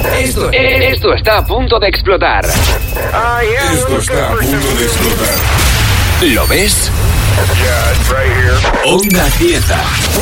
Esto está a punto de explotar. Esto está a punto de explotar. ¿Lo ves? Onda Cieza.